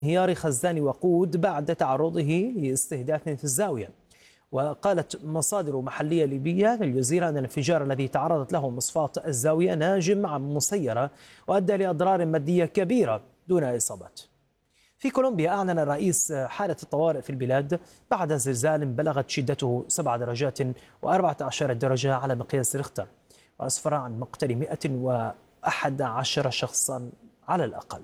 انهيار خزان وقود بعد تعرضه لاستهداف في الزاوية. وقالت مصادر محلية ليبية للجزيرة أن الانفجار الذي تعرضت له مصفاة الزاوية ناجم عن مسيرة وأدى لأضرار مادية كبيرة دون إصابات. في كولومبيا أعلن الرئيس حالة الطوارئ في البلاد بعد زلزال بلغت شدته 7 درجات و14 درجة على مقياس ريختر، وأسفر عن مقتل 111 شخصا على الأقل.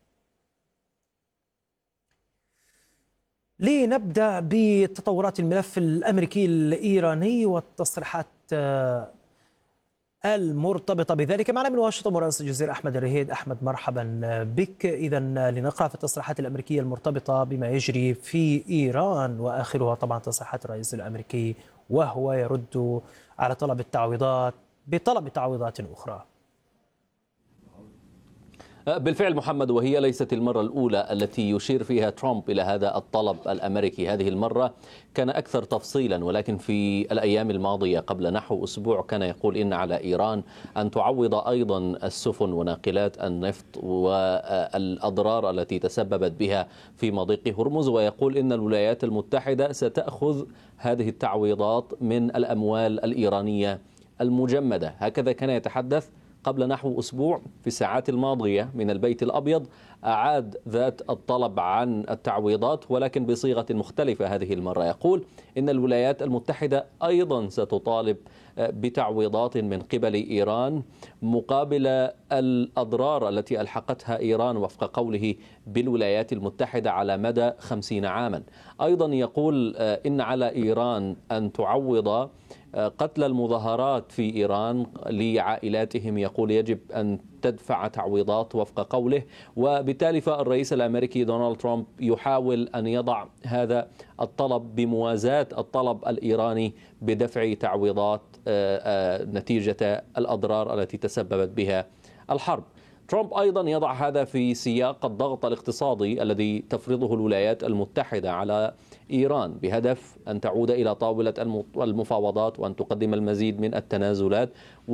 لنبدأ بتطورات الملف الأمريكي الإيراني والتصريحات المرتبطة بذلك. معنا من واشنطن مراسل الجزيرة أحمد الرهيد. أحمد، مرحبا بك. إذا لنقرأ في التصريحات الأمريكية المرتبطة بما يجري في إيران، وآخرها طبعا تصريحات الرئيس الأمريكي وهو يرد على طلب التعويضات بطلب تعويضات أخرى. بالفعل محمد، وهي ليست المرة الأولى التي يشير فيها ترامب إلى هذا الطلب الأمريكي. هذه المرة كان أكثر تفصيلا، ولكن في الأيام الماضية قبل نحو أسبوع كان يقول إن على إيران أن تعوض أيضا السفن وناقلات النفط والأضرار التي تسببت بها في مضيق هرمز، ويقول إن الولايات المتحدة ستأخذ هذه التعويضات من الأموال الإيرانية المجمدة. هكذا كان يتحدث قبل نحو أسبوع. في الساعات الماضية من البيت الأبيض أعاد ذات الطلب عن التعويضات، ولكن بصيغة مختلفة هذه المرة. يقول إن الولايات المتحدة أيضا ستطالب بتعويضات من قبل إيران مقابل الأضرار التي ألحقتها إيران وفق قوله بالولايات المتحدة على مدى 50 عاما. أيضا يقول إن على إيران أن تعوض قتل المظاهرات في إيران لعائلاتهم. يقول يجب أن تدفع تعويضات وفق قوله، وبالتالي فالرئيس الأمريكي دونالد ترامب يحاول أن يضع هذا الطلب بموازاة الطلب الإيراني بدفع تعويضات نتيجة الأضرار التي تسببت بها الحرب. ترامب أيضا يضع هذا في سياق الضغط الاقتصادي الذي تفرضه الولايات المتحدة على إيران بهدف أن تعود إلى طاولة المفاوضات وأن تقدم المزيد من التنازلات،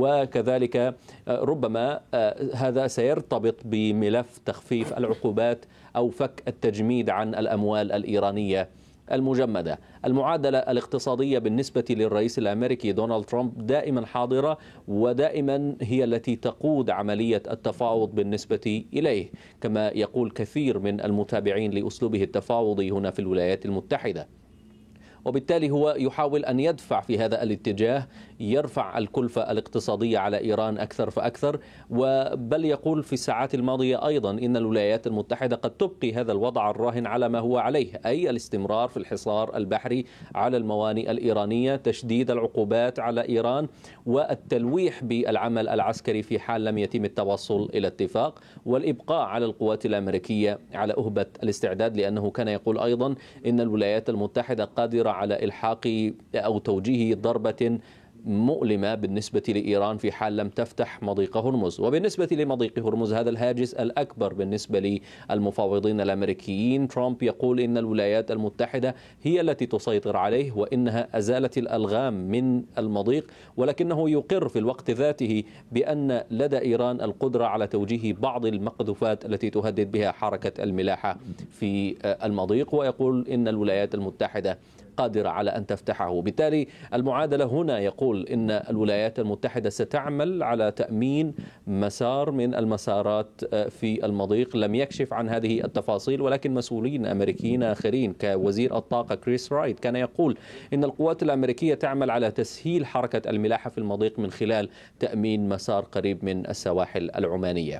وكذلك ربما هذا سيرتبط بملف تخفيف العقوبات أو فك التجميد عن الأموال الإيرانية المجمدة. المعادلة الاقتصادية بالنسبة للرئيس الأمريكي دونالد ترامب دائما حاضرة، ودائما هي التي تقود عملية التفاوض بالنسبة إليه، كما يقول كثير من المتابعين لأسلوبه التفاوضي هنا في الولايات المتحدة. وبالتالي هو يحاول أن يدفع في هذا الاتجاه، يرفع الكلفة الاقتصادية على إيران أكثر فأكثر. بل يقول في الساعات الماضية أيضا إن الولايات المتحدة قد تبقي هذا الوضع الراهن على ما هو عليه، أي الاستمرار في الحصار البحري على الموانئ الإيرانية، تشديد العقوبات على إيران، والتلويح بالعمل العسكري في حال لم يتم التوصل إلى اتفاق، والإبقاء على القوات الأمريكية على أهبة الاستعداد، لأنه كان يقول أيضا إن الولايات المتحدة قادرة على إلحاق أو توجيه ضربة مؤلمة بالنسبة لإيران في حال لم تفتح مضيق هرمز. وبالنسبة لمضيق هرمز هذا الهاجس الأكبر بالنسبة للمفاوضين الأمريكيين، ترامب يقول إن الولايات المتحدة هي التي تسيطر عليه وإنها أزالت الألغام من المضيق، ولكنه يقر في الوقت ذاته بأن لدى إيران القدرة على توجيه بعض المقذوفات التي تهدد بها حركة الملاحة في المضيق، ويقول إن الولايات المتحدة قادرة على أن تفتحه. بالتالي المعادلة هنا يقول إن الولايات المتحدة ستعمل على تأمين مسار من المسارات في المضيق. لم يكشف عن هذه التفاصيل، ولكن مسؤولين أمريكيين آخرين كوزير الطاقة كريس رايت كان يقول إن القوات الأمريكية تعمل على تسهيل حركة الملاحة في المضيق من خلال تأمين مسار قريب من السواحل العمانية.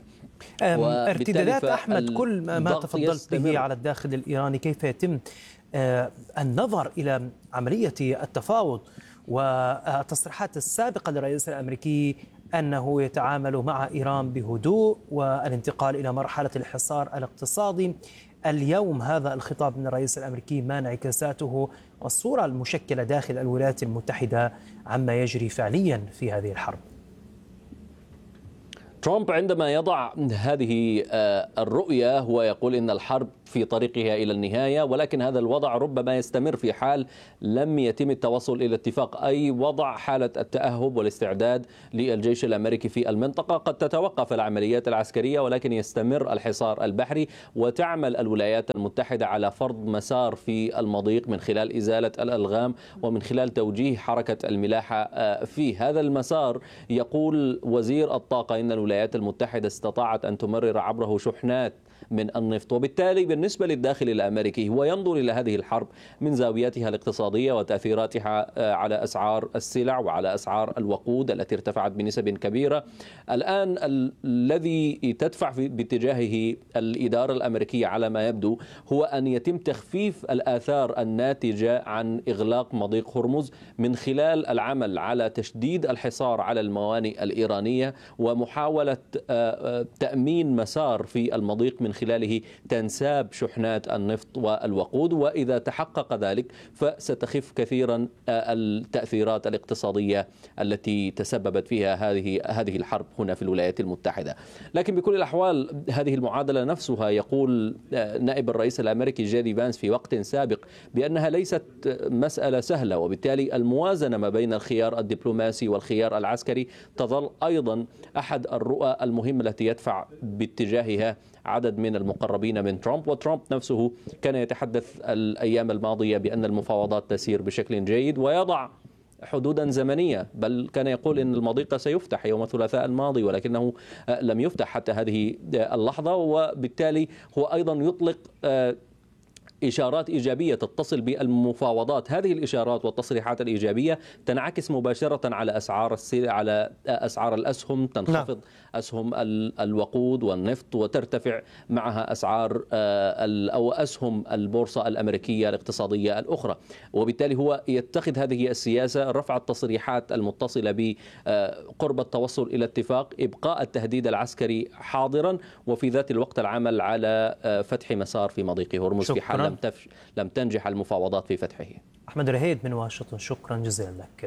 ارتدادات أحمد كل ما تفضلت به على الداخل الإيراني، كيف يتم النظر إلى عملية التفاوض والتصريحات السابقة للرئيس الأمريكي أنه يتعامل مع إيران بهدوء والانتقال إلى مرحلة الحصار الاقتصادي. اليوم هذا الخطاب من الرئيس الأمريكي ما انعكاساته والصورة المشكلة داخل الولايات المتحدة عما يجري فعليا في هذه الحرب؟ ترامب عندما يضع هذه الرؤية هو يقول إن الحرب في طريقها إلى النهاية، ولكن هذا الوضع ربما يستمر في حال لم يتم التوصل إلى اتفاق، أي وضع حالة التأهب والاستعداد للجيش الأمريكي في المنطقة. قد تتوقف العمليات العسكرية ولكن يستمر الحصار البحري، وتعمل الولايات المتحدة على فرض مسار في المضيق من خلال إزالة الألغام ومن خلال توجيه حركة الملاحة فيه. هذا المسار يقول وزير الطاقة إن الولايات المتحدة استطاعت أن تمرر عبره شحنات من النفط، وبالتالي بالنسبة للداخل الأمريكي هو ينظر إلى هذه الحرب من زاويتها الاقتصادية وتأثيراتها على أسعار السلع وعلى أسعار الوقود التي ارتفعت بنسب كبيرة. الآن الذي تدفع باتجاهه الإدارة الأمريكية على ما يبدو هو أن يتم تخفيف الآثار الناتجة عن إغلاق مضيق هرمز من خلال العمل على تشديد الحصار على الموانئ الإيرانية ومحاولة تأمين مسار في المضيق من خلاله تنساب شحنات النفط والوقود. وإذا تحقق ذلك فستخف كثيرا التأثيرات الاقتصادية التي تسببت فيها هذه الحرب هنا في الولايات المتحدة. لكن بكل الأحوال هذه المعادلة نفسها يقول نائب الرئيس الأمريكي جيدي فانس في وقت سابق بأنها ليست مسألة سهلة، وبالتالي الموازنة ما بين الخيار الدبلوماسي والخيار العسكري تظل أيضا أحد الرؤى المهمة التي يدفع باتجاهها عدد من المقربين من ترامب. وترامب نفسه كان يتحدث الأيام الماضية بأن المفاوضات تسير بشكل جيد ويضع حدودا زمنية، بل كان يقول إن المضيق سيفتح يوم الثلاثاء الماضي ولكنه لم يفتح حتى هذه اللحظة. وبالتالي هو أيضا يطلق إشارات إيجابية تتصل بالمفاوضات. هذه الإشارات والتصريحات الإيجابية تنعكس مباشرة على على أسعار الأسهم، تنخفض أسهم الوقود والنفط وترتفع معها أسعار أو أسهم البورصة الأمريكية الاقتصادية الأخرى. وبالتالي هو يتخذ هذه السياسة، رفع التصريحات المتصلة بقرب التوصل إلى اتفاق، إبقاء التهديد العسكري حاضرا، وفي ذات الوقت العمل على فتح مسار في مضيق هرمز في حال لم تنجح المفاوضات في فتحه. أحمد رهيد من واشنطن، شكرا جزيلا لك.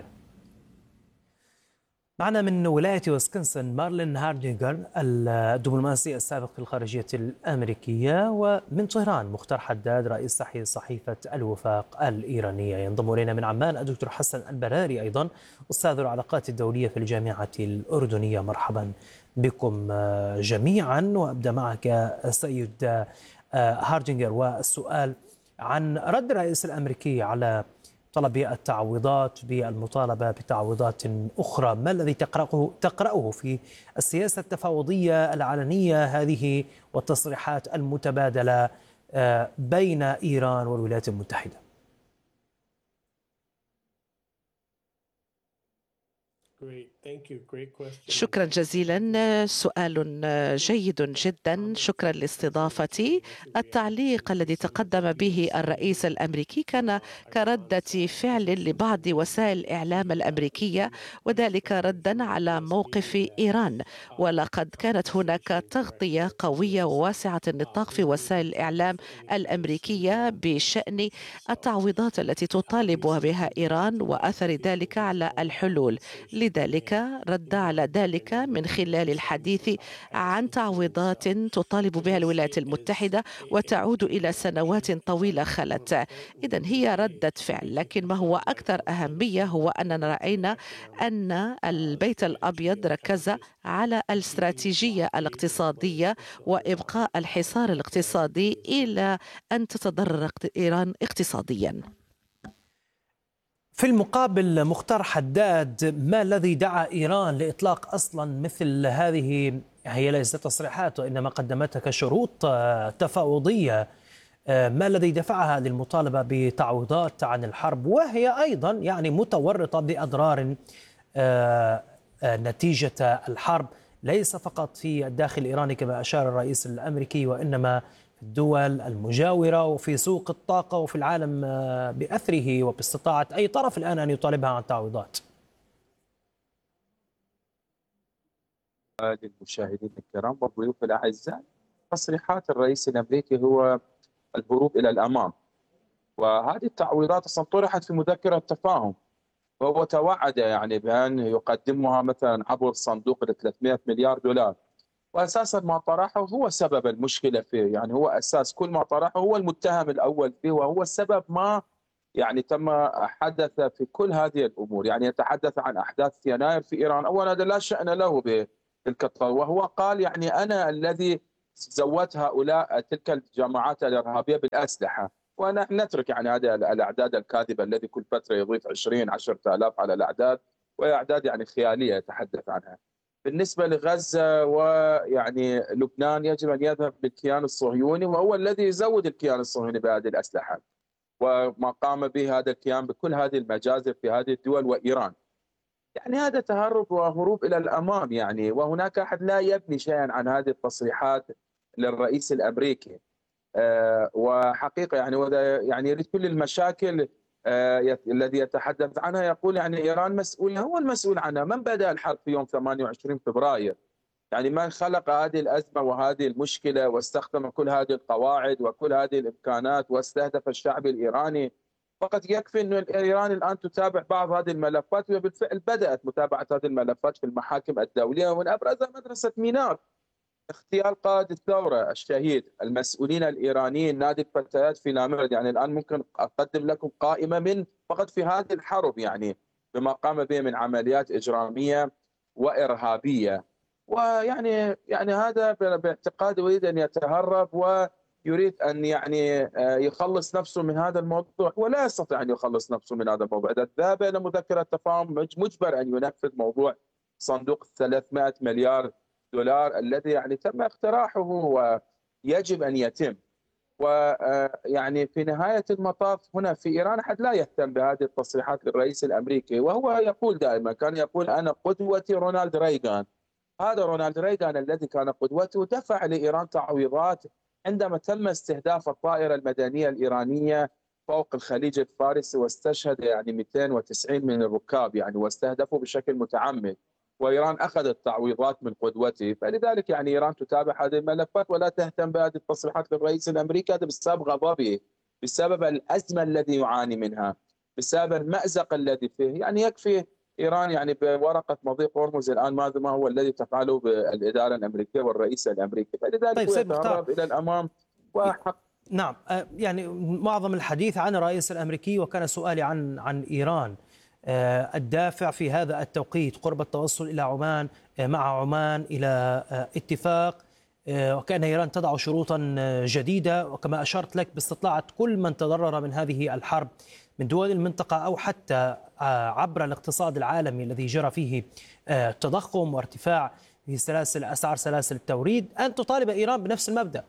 معنا من ولاية ويسكنسن مارلين هاردينغر الدبلوماسي السابق في الخارجية الأمريكية، ومن طهران مختار حداد رئيس تحرير صحيفة الوفاق الإيرانية. ينضم إلينا من عمان الدكتور حسن البراري أيضا أستاذ العلاقات الدولية في الجامعة الأردنية. مرحبا بكم جميعا، وأبدأ معك السيد هاردينغر، والسؤال عن رد الرئيس الأمريكي على طلب التعويضات بالمطالبة بتعويضات أخرى. ما الذي تقرأه في السياسة التفاوضية العلنية هذه والتصريحات المتبادلة بين إيران والولايات المتحدة؟ شكرا جزيلا، سؤال جيد جدا، شكرا لاستضافتي. التعليق الذي تقدم به الرئيس الأمريكي كان كردة فعل لبعض وسائل الإعلام الأمريكية، وذلك ردا على موقف إيران. ولقد كانت هناك تغطية قوية وواسعة النطاق في وسائل الإعلام الأمريكية بشأن التعويضات التي تطالب بها إيران وأثر ذلك على الحلول. لذلك رد على ذلك من خلال الحديث عن تعويضات تطالب بها الولايات المتحدة وتعود إلى سنوات طويلة خلت. إذن هي ردة فعل، لكن ما هو أكثر أهمية هو أننا رأينا أن البيت الأبيض ركز على الاستراتيجية الاقتصادية وإبقاء الحصار الاقتصادي إلى أن تتضرر إيران اقتصاديا. في المقابل مختار حداد، ما الذي دعا إيران لإطلاق أصلا مثل هذه، هي ليست تصريحات وإنما قدمتها كشروط تفاوضية، ما الذي دفعها للمطالبة بتعويضات عن الحرب، وهي أيضا يعني متورطة بأضرار نتيجة الحرب ليس فقط في الداخل الإيراني كما أشار الرئيس الأمريكي، وإنما في الدول المجاورة وفي سوق الطاقة وفي العالم بأثره، وباستطاعة أي طرف الآن أن يطالبها عن تعويضات؟ للمشاهدين الكرام والضيوف الأعزاء، تصريحات الرئيس الأمريكي هو الهروب إلى الأمام، وهذه التعويضات أصلا طرحت في مذكرة تفاهم، وهو توعد يعني بأن يقدمها مثلا عبر صندوق ل 300 مليار دولار. وأساسا ما طرحه هو سبب المشكلة فيه، يعني هو أساس كل ما طرحه، هو المتهم الأول فيه، وهو السبب ما يعني تم حدث في كل هذه الأمور. يعني يتحدث عن أحداث يناير في إيران، أولا هذا لا شأن له بتلك الطاولة، وهو قال يعني أنا الذي زودت هؤلاء تلك الجماعات الإرهابية بالأسلحة، ونحن نترك يعني هذه الأعداد الكاذبة الذي كل فترة يضيف 20 10,000 على الأعداد، وهي أعداد يعني خيالية يتحدث عنها. بالنسبة لغزة ويعني لبنان، يجب أن يذهب للكيان الصهيوني، وهو الذي يزود الكيان الصهيوني بهذه الأسلحة، وما قام به هذا الكيان بكل هذه المجازر في هذه الدول وإيران. يعني هذا تهرب وهروب إلى الأمام يعني، وهناك أحد لا يبني شيئا عن هذه التصريحات للرئيس الأمريكي. وحقيقة يعني وهذا يعني يريد كل المشاكل الذي يتحدث عنها، يقول يعني إيران مسؤولة، هو المسؤول عنها. من بدأ الحرب في يوم 28 فبراير؟ يعني من خلق هذه الأزمة وهذه المشكلة واستخدم كل هذه القواعد وكل هذه الإمكانات واستهدف الشعب الإيراني؟ فقط يكفي أن إيران الآن تتابع بعض هذه الملفات، وبالفعل بدأت متابعة هذه الملفات في المحاكم الدولية، ومن أبرزها مدرسة مينار، اغتيال قائد الثورة الشهيد، المسؤولين الإيرانيين، نادي الفتيات في لامرد. يعني الآن ممكن أقدم لكم قائمة من فقط في هذه الحرب يعني بما قام به من عمليات إجرامية وإرهابية. ويعني هذا باعتقادي يريد أن يتهرب ويريد أن يعني يخلص نفسه من هذا الموضوع، ولا يستطيع أن يخلص نفسه من هذا الموضوع. إذا ذهب إلى مذكرة تفاهم مجبر أن ينفذ موضوع صندوق 300 مليار دولار الذي يعني تم اقتراحه ويجب أن يتم. ويعني في نهاية المطاف هنا في إيران أحد لا يهتم بهذه التصريحات للرئيس الأمريكي، وهو يقول دائما، كان يقول أنا قدوتي رونالد ريغان. هذا رونالد ريغان الذي كان قدوته دفع لإيران تعويضات عندما تم استهداف الطائرة المدنية الإيرانية فوق الخليج الفارسي، واستشهد يعني 290 من الركاب يعني، واستهدفوا بشكل متعمد، وإيران أخذت تعويضات من قدوته. فلذلك يعني إيران تتابع هذه الملفات ولا تهتم بهذه التصريحات للرئيس الأمريكي، هذا بسبب غضبه، بسبب الأزمة الذي يعاني منها، بسبب المأزق الذي فيه. يعني يكفي إيران يعني بورقة مضيق هرمز الآن ما هو الذي تفعله بالإدارة الأمريكية والرئيس الأمريكي، فلذلك طيب هو سيد مختار، يتهرب إلى الأمام وحق. نعم، يعني معظم الحديث عن الرئيس الأمريكي، وكان سؤالي عن إيران. الدافع في هذا التوقيت قرب التوصل إلى عمان، مع عمان إلى اتفاق، وكأن إيران تضع شروطا جديدة، وكما أشرت لك باستطلاع كل من تضرر من هذه الحرب من دول المنطقة أو حتى عبر الاقتصاد العالمي الذي جرى فيه تضخم وارتفاع في أسعار سلاسل التوريد، أن تطالب إيران بنفس المبدأ.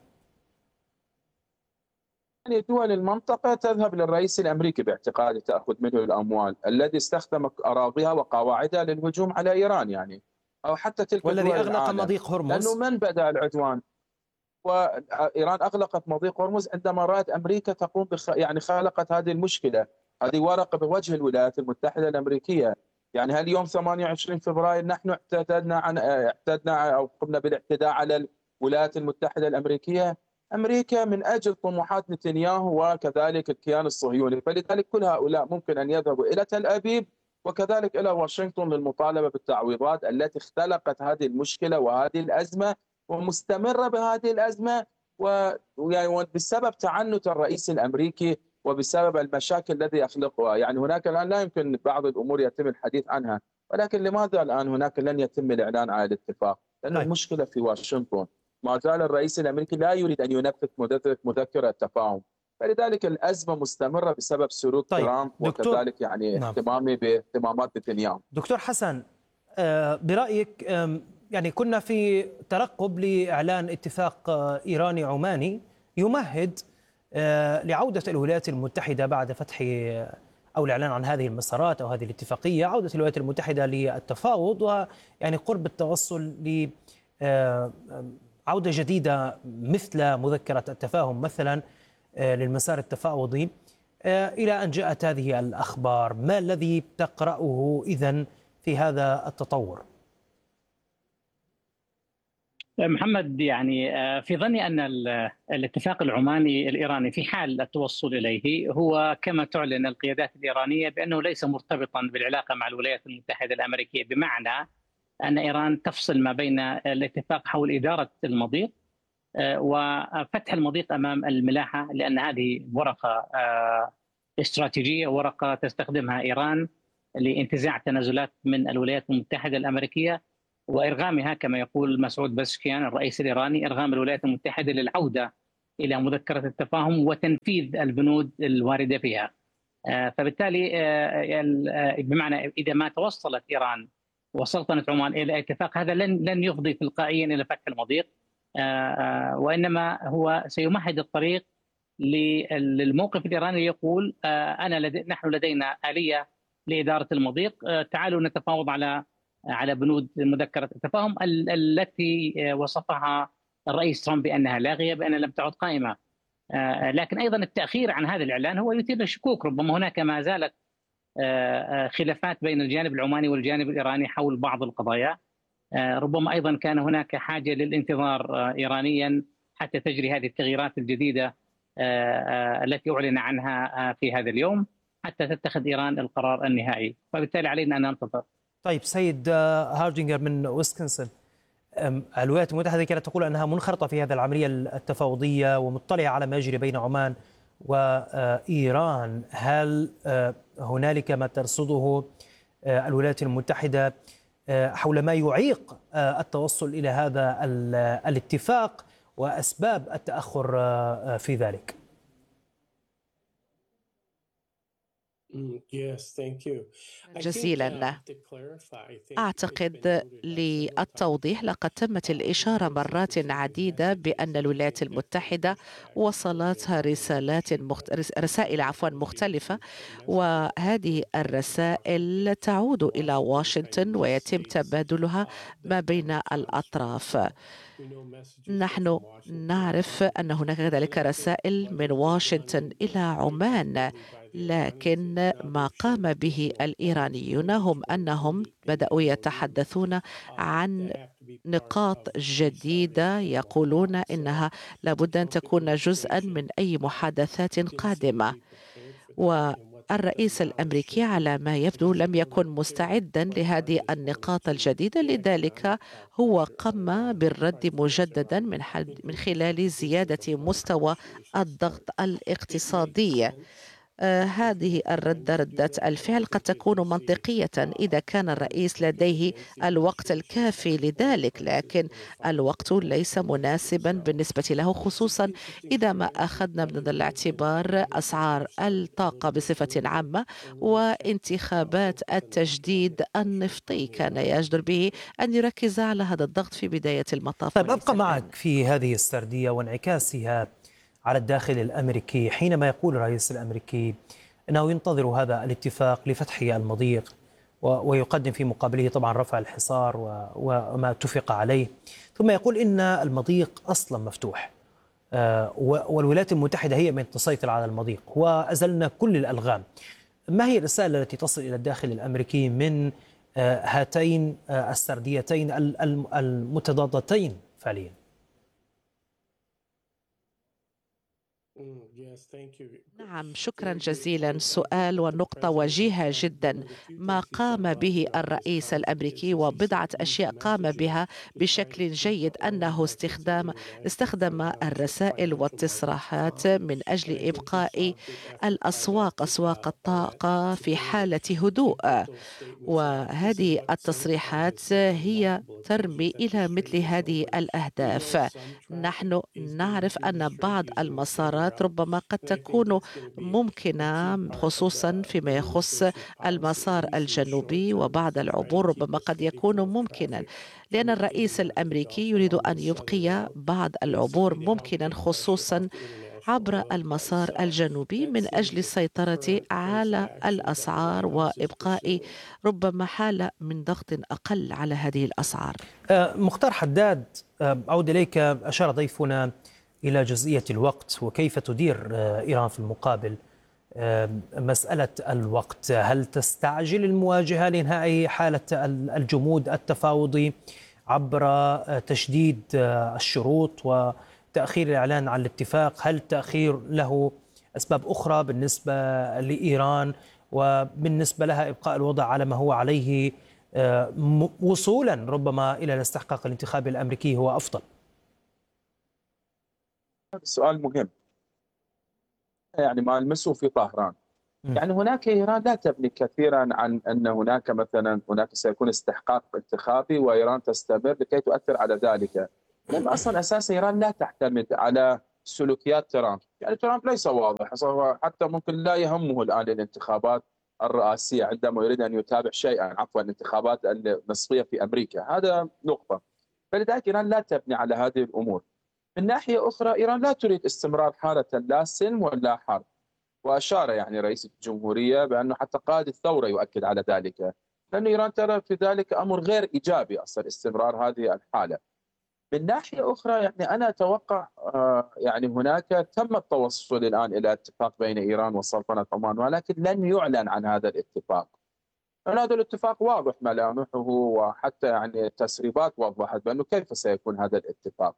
يعني دول المنطقة تذهب للرئيس الأمريكي باعتقادي، تأخذ منه الأموال الذي استخدم أراضيها وقواعدها للهجوم على إيران يعني، أو حتى تلك والذي دول أغلق العالم. مضيق هرمز، لأنه من بدأ العدوان؟ وإيران أغلقت مضيق هرمز عندما رأت أمريكا تقوم يعني خلقت هذه المشكلة، هذه ورقة بوجه الولايات المتحدة الأمريكية. يعني هل يوم 28 فبراير نحن اعتدنا أو قمنا بالاعتداء على الولايات المتحدة الأمريكية؟ أمريكا من أجل طموحات نتنياهو وكذلك الكيان الصهيوني. فلذلك كل هؤلاء ممكن أن يذهبوا إلى تل أبيب وكذلك إلى واشنطن للمطالبة بالتعويضات التي اختلقت هذه المشكلة وهذه الأزمة ومستمرة بهذه الأزمة، وبسبب تعنت الرئيس الأمريكي وبسبب المشاكل الذي يخلقها. يعني هناك الآن لا يمكن بعض الأمور يتم الحديث عنها، ولكن لماذا الآن هناك لن يتم الإعلان عن الاتفاق؟ لأن المشكلة في واشنطن، ما زال الرئيس الأمريكي لا يريد أن ينفذ مذكرة تفاهم، فلذلك الأزمة مستمرة بسبب سلوك ترامب وكذلك يعني اهتمامي باهتمامات نتنياهو. دكتور حسن، برأيك يعني كنا في ترقب لإعلان اتفاق إيراني عماني يمهد لعودة الولايات المتحدة بعد فتح أو الإعلان عن هذه المسارات أو هذه الاتفاقية، عودة الولايات المتحدة للتفاوض ويعني قرب التوصل ل عودة جديدة مثل مذكرة التفاهم مثلا للمسار التفاوضي، إلى أن جاءت هذه الأخبار. ما الذي تقرأه إذن في هذا التطور؟ محمد، يعني في ظني أن الاتفاق العماني الإيراني في حال التوصل إليه هو كما تعلن القيادات الإيرانية بأنه ليس مرتبطا بالعلاقة مع الولايات المتحدة الأمريكية، بمعنى أن إيران تفصل ما بين الاتفاق حول إدارة المضيق وفتح المضيق أمام الملاحة، لأن هذه ورقة استراتيجية، ورقة تستخدمها إيران لانتزاع تنازلات من الولايات المتحدة الأمريكية وإرغامها، كما يقول مسعود بزشكيان الرئيس الإيراني، إرغام الولايات المتحدة للعودة إلى مذكرة التفاهم وتنفيذ البنود الواردة فيها. فبالتالي بمعنى إذا ما توصلت إيران وسلطنة عمان إلى اتفاق، هذا لن يفضي تلقائيا إلى فتح المضيق، وإنما هو سيمهد الطريق للموقف الإيراني يقول نحن لدينا آلية لإدارة المضيق، تعالوا نتفاوض على بنود مذكرة التفاهم التي وصفها الرئيس ترامب بأنها لاغية، بأنها لم تعد قائمة. لكن أيضا التأخير عن هذا الإعلان هو يثير الشكوك، ربما هناك ما زالت خلافات بين الجانب العماني والجانب الإيراني حول بعض القضايا، ربما أيضا كان هناك حاجة للانتظار إيرانيا حتى تجري هذه التغييرات الجديدة التي أعلن عنها في هذا اليوم حتى تتخذ إيران القرار النهائي، فبالتالي علينا أن ننتظر. طيب سيد هاردينجر من ويسكنسن، الولايات المتحدة كانت تقول أنها منخرطة في هذه العملية التفاوضية ومطلعة على ما يجري بين عمان وإيران، هل هنالك ما ترصده الولايات المتحدة حول ما يعيق التوصل إلى هذا الاتفاق وأسباب التأخر في ذلك؟ جزيلا. أعتقد للتوضيح لقد تمت الإشارة مرات عديدة بأن الولايات المتحدة وصلتها رسائل مختلفة، وهذه الرسائل تعود إلى واشنطن ويتم تبادلها ما بين الأطراف. نحن نعرف أن هناك كذلك رسائل من واشنطن إلى عمان، لكن ما قام به الإيرانيون هم أنهم بدأوا يتحدثون عن نقاط جديدة، يقولون إنها لابد أن تكون جزءا من أي محادثات قادمة. والرئيس الأمريكي على ما يبدو لم يكن مستعدا لهذه النقاط الجديدة، لذلك هو قام بالرد مجددا من خلال زيادة مستوى الضغط الاقتصادي. هذه ردة الفعل قد تكون منطقية إذا كان الرئيس لديه الوقت الكافي لذلك، لكن الوقت ليس مناسبا بالنسبة له، خصوصا إذا ما أخذنا من الاعتبار أسعار الطاقة بصفة عامة وانتخابات التجديد النفطي كان يجدر به أن يركز على هذا الضغط في بداية المطاف. طيب أبقى معك في هذه السردية وانعكاسها على الداخل الأمريكي، حينما يقول الرئيس الأمريكي أنه ينتظر هذا الاتفاق لفتح المضيق ويقدم في مقابله طبعا رفع الحصار وما اتفق عليه، ثم يقول إن المضيق أصلا مفتوح والولايات المتحدة هي من تسيطر على المضيق وأزلنا كل الألغام. ما هي الرسالة التي تصل إلى الداخل الأمريكي من هاتين السرديتين المتضادتين فعليا؟ نعم، شكرا جزيلا. سؤال ونقطة وجيهة جدا. ما قام به الرئيس الأمريكي وبضعة أشياء قام بها بشكل جيد، أنه استخدم الرسائل والتصريحات من أجل إبقاء أسواق الطاقة في حالة هدوء، وهذه التصريحات هي ترمي إلى مثل هذه الأهداف. نحن نعرف أن بعض المسارات ربما قد تكون ممكنة، خصوصا فيما يخص المسار الجنوبي، وبعض العبور ربما قد يكون ممكنا، لأن الرئيس الأمريكي يريد أن يبقي بعض العبور ممكنا، خصوصا عبر المسار الجنوبي، من أجل السيطرة على الأسعار وإبقاء ربما حالة من ضغط أقل على هذه الأسعار. مختار حداد، أعود إليك. أشار ضيفنا إلى جزئية الوقت وكيف تدير إيران في المقابل. مسألة الوقت، هل تستعجل المواجهة لإنهاء حالة الجمود التفاوضي عبر تشديد الشروط وتأخير الإعلان عن الاتفاق؟ هل التأخير له أسباب أخرى بالنسبة لإيران وبالنسبة لها إبقاء الوضع على ما هو عليه وصولا ربما إلى الاستحقاق الانتخابي الأمريكي هو أفضل؟ سؤال مهم. يعني ما نلمسه في طهران، يعني هناك إيران لا تبني كثيرا عن أن هناك مثلا سيكون استحقاق انتخابي وإيران تستمر لكي تؤثر على ذلك، لأن أصلا أساس إيران لا تعتمد على سلوكيات ترامب. يعني ترامب ليس واضح، حتى ممكن لا يهمه الآن الانتخابات الرئاسية عندما يريد أن يتابع شيئا، عفوا الانتخابات النصفية في أمريكا، هذا نقطة. فلذلك إيران لا تبني على هذه الأمور. من ناحية أخرى إيران لا تريد استمرار حالة لا سلم ولا حرب، وأشار يعني رئيس الجمهورية بأنه حتى قائد الثورة يؤكد على ذلك، لأن إيران ترى في ذلك أمر غير إيجابي أصلا استمرار هذه الحالة. من ناحية أخرى يعني أنا أتوقع يعني هناك تم التوصل الآن إلى اتفاق بين إيران وسلطنة عمان، ولكن لن يعلن عن هذا الاتفاق. هذا الاتفاق واضح ملامحه، وحتى يعني التسريبات وضحت بأنه كيف سيكون هذا الاتفاق.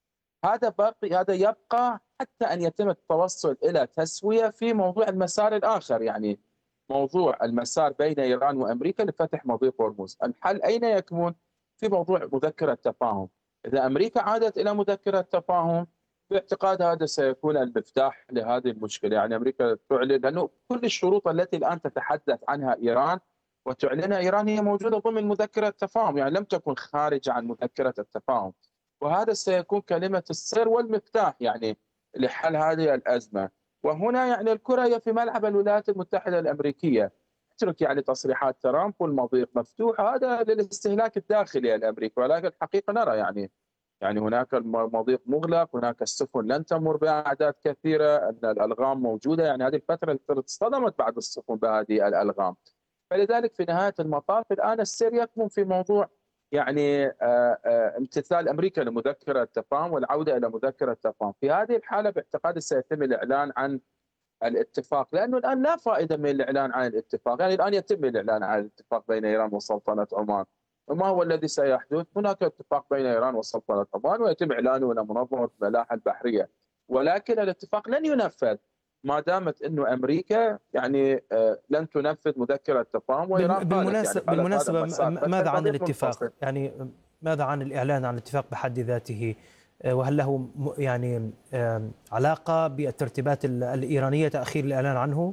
هذا يبقى حتى أن يتم التوصل إلى تسوية في موضوع المسار الآخر، يعني موضوع المسار بين إيران وأمريكا لفتح مضيق هرمز. الحل أين يكمن؟ في موضوع مذكرة تفاهم. إذا أمريكا عادت إلى مذكرة تفاهم، باعتقاد هذا سيكون المفتاح لهذه المشكلة. يعني أمريكا تعلن، لأنه كل الشروط التي الآن تتحدث عنها إيران وتعلنها إيران هي موجودة ضمن مذكرة التفاهم، يعني لم تكن خارج عن مذكرة التفاهم. وهذا سيكون كلمة السر والمفتاح يعني لحل هذه الأزمة. وهنا يعني الكرة هي في ملعب الولايات المتحدة الأمريكية. اترك يعني تصريحات ترامب والمضيق مفتوح، هذا للاستهلاك الداخلي الأمريكي، ولكن الحقيقة نرى يعني هناك المضيق مغلق، هناك السفن لن تمر بأعداد كثيرة، أن الألغام موجودة. يعني هذه الفترة التي اصطدمت بعض السفن بهذه الألغام. فلذلك في نهاية المطاف الآن السير يكمن في موضوع يعني امتثال أمريكا لمذكرة التفاهم والعودة إلى مذكرة التفاهم. في هذه الحالة باعتقادي سيتم الإعلان عن الاتفاق، لأنه الآن لا فائدة من الإعلان عن الاتفاق. يعني الآن يتم الإعلان عن الاتفاق بين إيران وسلطنة عمان، وما هو الذي سيحدث؟ هناك اتفاق بين إيران وسلطنة عمان ويتم إعلانه إلى منظمة الملاحة البحرية، ولكن الاتفاق لن ينفذ ما دامت أنه أمريكا يعني لن تنفذ مذكرة التفاهم، وإيران بالمناسبة ماذا عن الاتفاق؟ يعني ماذا عن الإعلان عن الاتفاق بحد ذاته؟ وهل له يعني علاقة بالترتيبات الإيرانية تأخير الإعلان عنه؟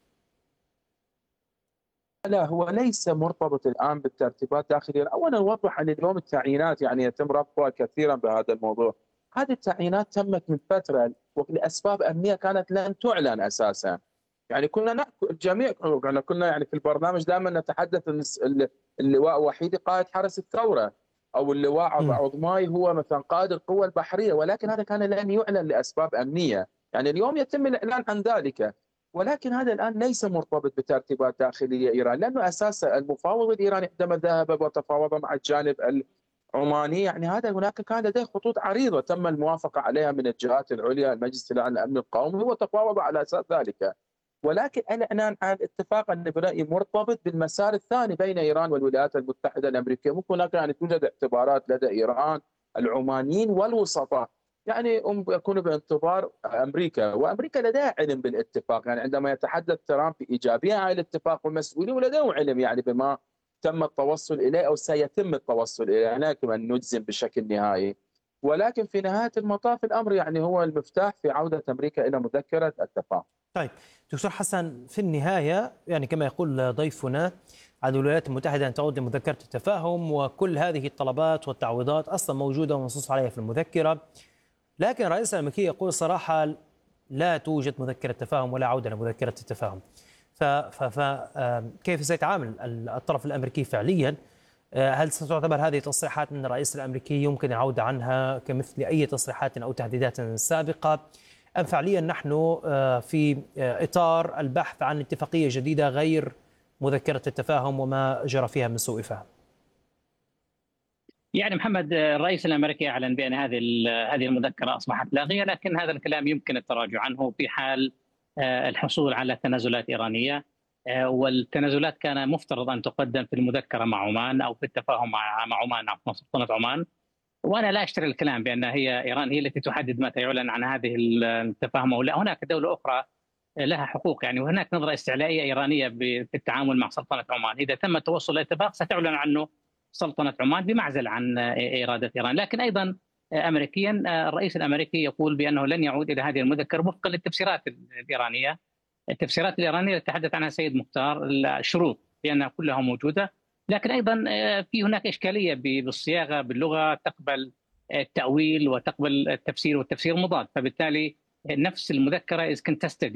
لا، هو ليس مرتبط الآن بالترتيبات داخليا. أولا نوضح أن اليوم التعيينات يعني يتم ربطها كثيرا بهذا الموضوع. هذه التعيينات تمت من فترة ولأسباب أمنية كانت لن تعلن أساسا. يعني كنا الجميع كنا يعني في البرنامج دائما نتحدث أن اللواء وحيدي قائد حرس الثورة، أو اللواء عظماي هو مثلا قائد القوى البحرية، ولكن هذا كان لن يعلن لأسباب أمنية. يعني اليوم يتم الإعلان عن ذلك، ولكن هذا الآن ليس مرتبط بترتيبات داخلية إيران، لأنه أساسا المفاوض الإيراني عندما ذهب وتفاوض مع الجانب العماني يعني هذا هناك كان لديه خطوط عريضة تم الموافقة عليها من الجهات العليا، المجلس الأعلى للأمن القومي، هو تفاوض على أساس ذلك. ولكن الإعلان عن الاتفاق أن برأيي مرتبط بالمسار الثاني بين إيران والولايات المتحدة الأمريكية. ممكن هناك يعني توجد اعتبارات لدى إيران، العمانيين والوسطاء يعني يكونوا بانتظار أمريكا، وأمريكا لديها علم بالاتفاق. يعني عندما يتحدث ترامب بإيجابية عن الاتفاق والمسؤولين ولديهم علم يعني بما تم التوصل إليه أو سيتم التوصل إليه، لا يمكن أن نجزم بشكل نهائي. ولكن في نهاية المطاف الأمر يعني هو المفتاح في عودة أمريكا إلى مذكرة التفاهم. طيب دكتور حسن، في النهاية يعني كما يقول ضيفنا على الولايات المتحدة أن تعود لمذكرة التفاهم، وكل هذه الطلبات والتعويضات أصلا موجودة ومنصوص عليها في المذكرة، لكن الرئيس الأمريكي يقول صراحة لا توجد مذكرة تفاهم ولا عودة لمذكرة التفاهم. فكيف سيتعامل الطرف الأمريكي فعليا؟ هل ستعتبر هذه تصريحات من الرئيس الأمريكي يمكن العودة عنها كمثل أي تصريحات أو تهديدات سابقة، أم فعليا نحن في إطار البحث عن اتفاقية جديدة غير مذكرة التفاهم وما جرى فيها من سوء فهم؟ يعني محمد، الرئيس الامريكي اعلن بان هذه المذكره اصبحت لاغيه، لكن هذا الكلام يمكن التراجع عنه في حال الحصول على تنازلات ايرانيه، والتنازلات كان مفترض ان تقدم في المذكره مع عمان او في التفاهم مع عمان، عفوا سلطنه عمان. وانا لا اشتري الكلام بان ايران هي التي تحدد متى يعلن عن هذه التفاهم او لا. هناك دوله اخرى لها حقوق يعني، وهناك نظرة استعلائية إيرانية في التعامل مع سلطنة عمان. إذا تم التوصل إلى اتفاق ستعلن عنه سلطنة عمان بمعزل عن إرادة إيران. لكن أيضا أمريكيا الرئيس الأمريكي يقول بأنه لن يعود إلى هذه المذكرة وفقا للتفسيرات الإيرانية. التفسيرات الإيرانية التي تحدث عنها السيد مختار، الشروط بأنها كلها موجودة، لكن أيضا في هناك إشكالية بالصياغة، باللغة تقبل التأويل وتقبل التفسير والتفسير مضاد، فبالتالي نفس المذكرة إذا كنت تستدعي